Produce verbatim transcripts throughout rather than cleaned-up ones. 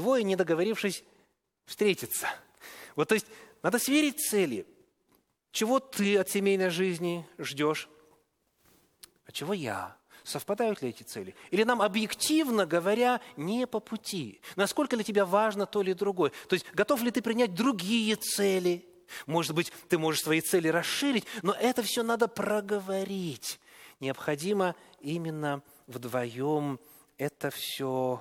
двое, не договорившись, встретиться? Вот, то есть, надо сверить цели. Чего ты от семейной жизни ждешь? А чего я? Совпадают ли эти цели? Или нам, объективно говоря, не по пути? Насколько для тебя важно то или другое? То есть, готов ли ты принять другие цели? Может быть, ты можешь свои цели расширить, но это все надо проговорить. Необходимо именно вдвоем это все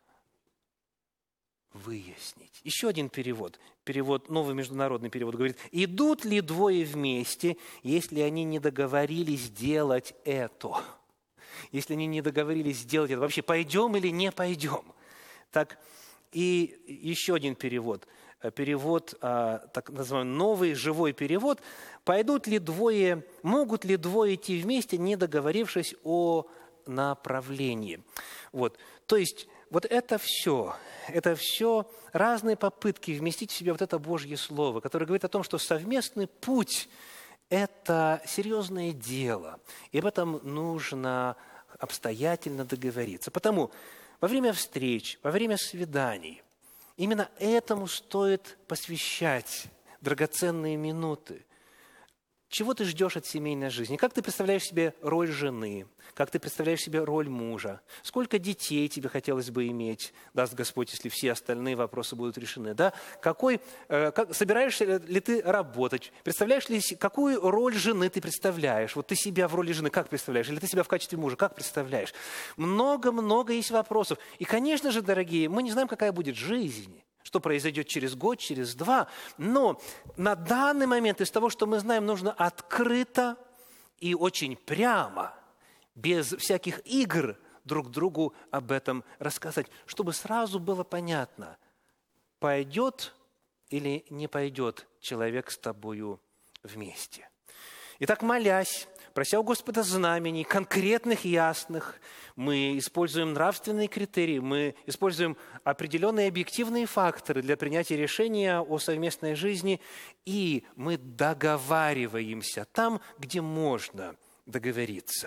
выяснить. Еще один перевод. Перевод, новый международный перевод говорит: идут ли двое вместе, если они не договорились делать это? Если они не договорились сделать это, вообще пойдем или не пойдем? Так, и еще один перевод. Перевод, так называемый новый живой перевод. Пойдут ли двое, могут ли двое идти вместе, не договорившись о направлении? Вот. То есть, вот это все, это все разные попытки вместить в себя вот это Божье Слово, которое говорит о том, что совместный путь – это серьезное дело, и об этом нужно обстоятельно договориться. Потому во время встреч, во время свиданий именно этому стоит посвящать драгоценные минуты. Чего ты ждешь от семейной жизни? Как ты представляешь себе роль жены? Как ты представляешь себе роль мужа? Сколько детей тебе хотелось бы иметь, даст Господь, если все остальные вопросы будут решены? Да? Какой, э, как, собираешься ли ты работать? Представляешь ли, какую роль жены ты представляешь? Вот ты себя в роли жены как представляешь? Или ты себя в качестве мужа как представляешь? Много-много есть вопросов. И, конечно же, дорогие, мы не знаем, какая будет жизнь. Что произойдет через год, через два. Но на данный момент из того, что мы знаем, нужно открыто и очень прямо, без всяких игр, друг другу об этом рассказать, чтобы сразу было понятно, пойдет или не пойдет человек с тобою вместе. Итак, молясь, прося у Господа знамений, конкретных, ясных, мы используем нравственные критерии, мы используем определенные объективные факторы для принятия решения о совместной жизни, и мы договариваемся там, где можно договориться.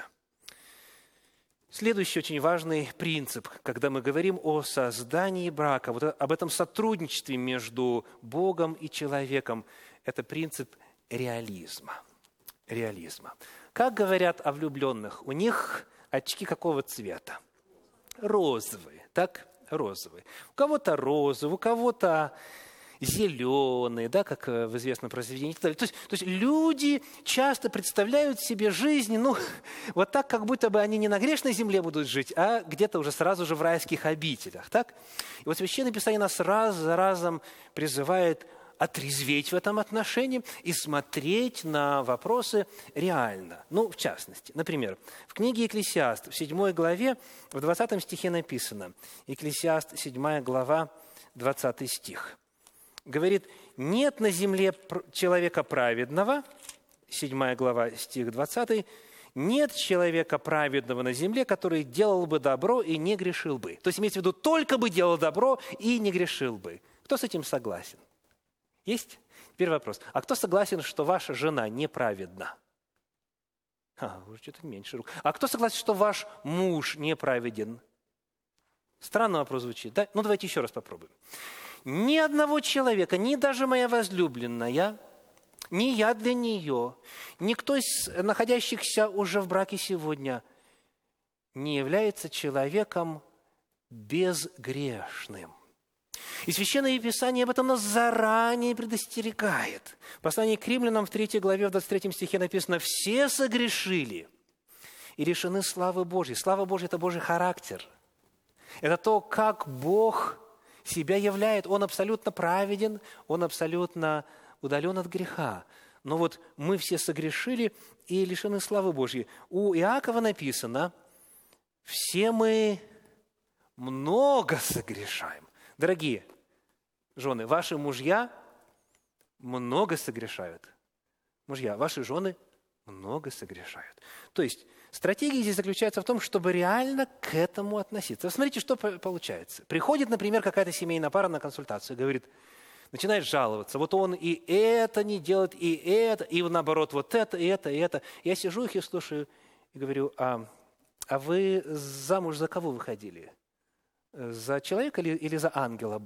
Следующий очень важный принцип, когда мы говорим о создании брака, вот об этом сотрудничестве между Богом и человеком, это принцип реализма. Реализма. Как говорят о влюбленных, у них очки какого цвета? Розовые, так? Розовые. У кого-то розовые, у кого-то зеленые, да, как в известном произведении. То есть, то есть люди часто представляют себе жизнь, ну, вот так, как будто бы они не на грешной земле будут жить, а где-то уже сразу же в райских обителях, так? И вот Священное Писание нас раз за разом призывает отрезветь в этом отношении и смотреть на вопросы реально. Ну, в частности, например, в книге «Екклесиаст» в седьмой главе, в двадцатом стихе написано, «Екклесиаст», седьмая глава, двадцатый стих, говорит: «Нет на земле человека праведного», седьмая глава, стих двадцатый, «нет человека праведного на земле, который делал бы добро и не грешил бы». То есть имеется в виду, только бы делал добро и не грешил бы. Кто с этим согласен? Есть? Теперь вопрос. А кто согласен, что ваша жена неправедна? А, уже что-то меньше рук. А кто согласен, что ваш муж неправеден? Странный вопрос звучит, да? Ну, давайте еще раз попробуем. Ни одного человека, ни даже моя возлюбленная, ни я для нее, никто из находящихся уже в браке сегодня не является человеком безгрешным. И Священное Писание об этом нас заранее предостерегает. В послании к Римлянам в третьей главе, в двадцать третьем стихе написано: «Все согрешили и лишены славы Божьей». Слава Божья – это Божий характер. Это то, как Бог себя являет. Он абсолютно праведен, Он абсолютно удален от греха. Но вот мы все согрешили и лишены славы Божьей. У Иакова написано: «Все мы много согрешаем». Дорогие жены, ваши мужья много согрешают. Мужья, ваши жены много согрешают. То есть стратегия здесь заключается в том, чтобы реально к этому относиться. Смотрите, что получается. Приходит, например, какая-то семейная пара на консультацию и говорит, начинает жаловаться. Вот он и это не делает, и это, и наоборот, вот это, и это, и это. Я сижу их и слушаю, и говорю: а, а вы замуж за кого выходили? За человека или, или за ангела